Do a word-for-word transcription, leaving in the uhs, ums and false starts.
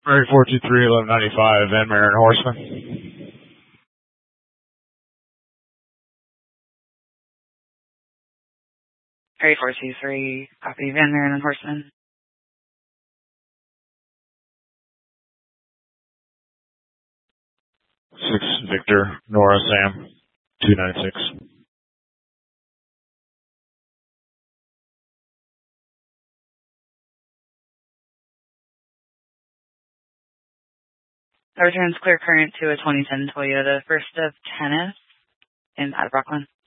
Mary four two three, eleven ninety-five, Van Maren Horseman. Mary four two three, copy, Van Maren and Horseman. six Victor, Nora Sam, two nine six. That returns clear current to a twenty ten Toyota First of Tennis in Rockland.